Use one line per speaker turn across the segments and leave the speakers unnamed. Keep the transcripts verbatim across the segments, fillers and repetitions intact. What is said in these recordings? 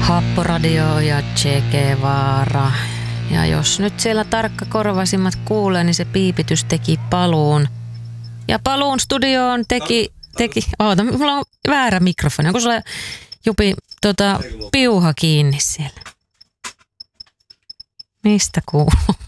Happoradio ja Che Guevara. Ja jos nyt siellä tarkkakorvaisimmat kuulee, niin se piipitys teki paluun. Ja paluun studioon teki... teki oota, mulla on väärä mikrofoni. Onko sulla, Jupi, tota, piuha kiinni siellä? Mistä kuuluu?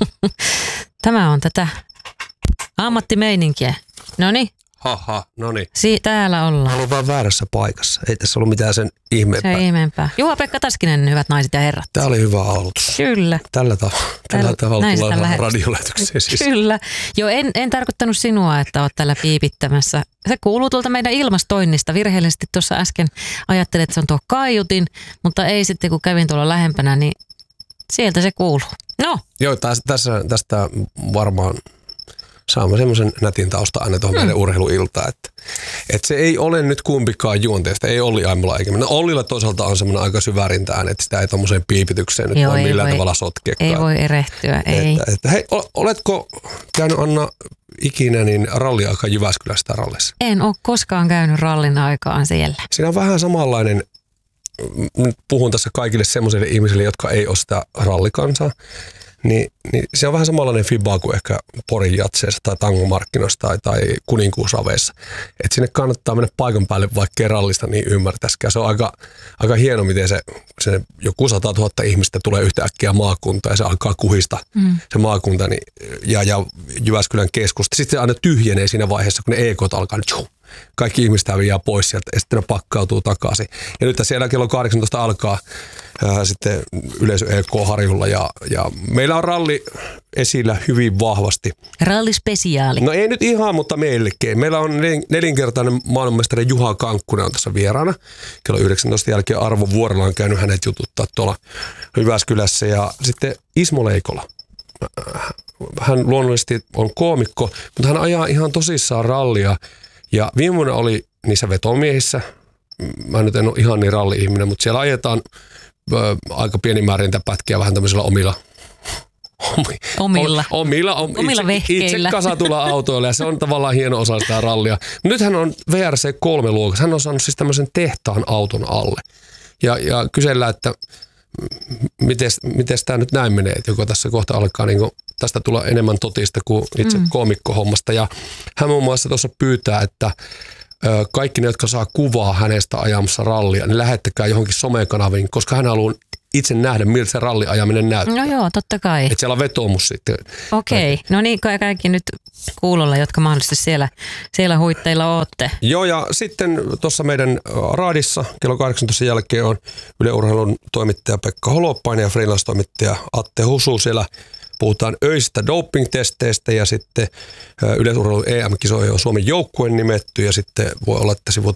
Tämä on tätä ammattimeininkiä. Noniin.
Haha, no niin.
Si- täällä ollaan.
Mä olen vaan väärässä paikassa. Ei tässä ollut mitään sen ihmeempää.
Se ihmeempää. Juha-Pekka Taskinen, hyvät naiset ja herrat.
Tää oli hyvä aloitus.
Kyllä.
Tällä tavalla, tällä tavalla tullaan
lähe-
radiolähetykseen siis.
Kyllä. Joo, en, en tarkoittanut sinua, että oot täällä piipittämässä. Se kuuluu tuolta meidän ilmastoinnista. Virheellisesti tuossa äsken ajattelin, että se on tuo kaiutin, mutta ei sitten kun kävin tuolla lähempänä, niin sieltä se kuuluu. No.
Joo, täs, tässä, tästä varmaan saamme semmoisen nätin tausta aina tuohon hmm. meidän urheiluiltaan, että, että se ei ole nyt kumpikaan juonteesta, ei Olli Aimola eikä minä. Ollilla toisaalta on semmoinen aika syvärintä ääni, että sitä ei tommoseen piipitykseen nyt
Joo,
voi millään
voi,
tavalla sotkekaan.
Ei voi erehtyä, ei.
Että, että, hei, oletko käynyt Anna ikinä niin ralliaika Jyväskylästä rallissa?
En ole koskaan käynyt rallin aikaan siellä.
Siinä on vähän samanlainen, nyt puhun tässä kaikille semmoisille ihmisille, jotka ei ole sitä rallikansaa, niin, niin se on vähän samanlainen fiba kuin ehkä Porin jatseessa tai tangomarkkinoissa tai, tai kuninkuusaveissa. Että sinne kannattaa mennä paikan päälle, vaikka ei rallista niin ymmärtäisikään. Se on aika, aika hieno, miten se, se joku sata tuhatta ihmistä tulee yhtäkkiä maakuntaan ja se alkaa kuhista mm. se maakunta niin, ja, ja Jyväskylän keskusta. Sitten se aina tyhjenee siinä vaiheessa, kun ne E K:t alkaa nyt. Kaikki ihmiset häviää pois sieltä ja sitten ne pakkautuu takaisin. Ja nyt siellä kello kahdeksantoista alkaa ää, sitten yleisö E K-harjulla ja, ja meillä on ralli esillä hyvin vahvasti.
Rallispesiaali.
No ei nyt ihan, mutta meillekin. Meillä on nelinkertainen maailmanmestari Juha Kankkunen on tässä vieraana. Kello yhdeksäntoista jälkeen Arvo Vuorela on käynyt hänet jututtaa tuolla Jyväskylässä ja sitten Ismo Leikola. Hän luonnollisesti on koomikko, mutta hän ajaa ihan tosissaan rallia. Ja viime vuonna oli niissä vetomiehissä, mä nyt en ole ihan niin ralli-ihminen, mutta siellä ajetaan ö, aika pieni määrin pätkiä vähän tämmöisillä omilla
Omilla.
Omilla, om,
omilla
itse,
vehkeillä.
itse kasatulla autoilla ja se on tavallaan hieno osa sitä rallia. Nyt hän on V R C kolme luokassa, hän on saanut siis tämmöisen tehtaan auton alle. Ja, ja kysellään, että miten tämä nyt näin menee, että joko tässä kohta alkaa niin kuin, tästä tulla enemmän totista kuin itse mm. koomikkohommasta. Ja hän muun muassa tuossa pyytää, että ö, kaikki ne, jotka saa kuvaa hänestä ajamassa rallia, niin lähettäkää johonkin somekanaviin, koska hän haluaa itse nähdä, miltä se ralliajaminen näyttää.
No joo, totta kai.
Että siellä on vetoomus sitten.
Okei, okay. No niin, kaikki nyt kuulolla, jotka mahdollisesti siellä, siellä huitteilla ootte.
Joo, ja sitten tuossa meidän raadissa kello kahdeksantoista jälkeen on Yle Urheilun toimittaja Pekka Holopainen ja freelance-toimittaja Atte Husu. Siellä puhutaan öisistä doping-testeistä ja sitten Yleisurheilun E M-kisoihin on Suomen joukkue nimetty ja sitten voi olla, että sivutaan